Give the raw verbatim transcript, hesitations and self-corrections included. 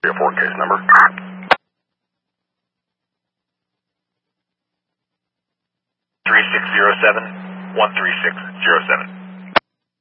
Your four case number. three six zero seven, one three six zero seven.